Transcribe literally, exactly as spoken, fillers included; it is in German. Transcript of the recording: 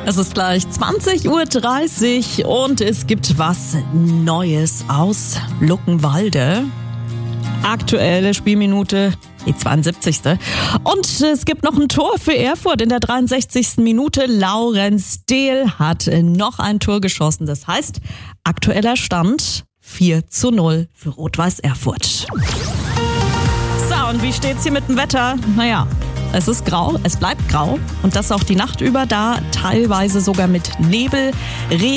Es ist gleich zwanzig Uhr dreißig und es gibt was Neues aus Luckenwalde. Aktuelle Spielminute, die zweiundsiebzigste Und es gibt noch ein Tor für Erfurt in der dreiundsechzigsten Minute. Laurenz Dehl hat noch ein Tor geschossen. Das heißt, aktueller Stand vier zu null für Rot-Weiß Erfurt. So, und wie steht's hier mit dem Wetter? Naja, es ist grau, es bleibt grau und das auch die Nacht über, da teilweise sogar mit Nebel, Regen.